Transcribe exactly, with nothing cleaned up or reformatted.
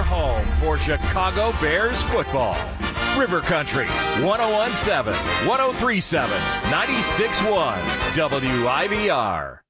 home for Chicago Bears football. River Country, one oh one point seven, one oh three point seven, ninety-six point one, W I V R.